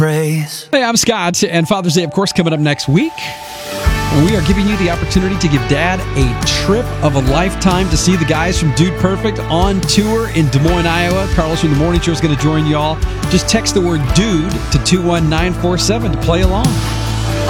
praise. Hey, I'm Scott, and Father's Day, of course, coming up next week. And we are giving you the opportunity to give Dad a trip of a lifetime to see the guys from Dude Perfect on tour in Des Moines, Iowa. Carlos from The Morning Show is going to join you all. Just text the word DUDE to 21947 to play along.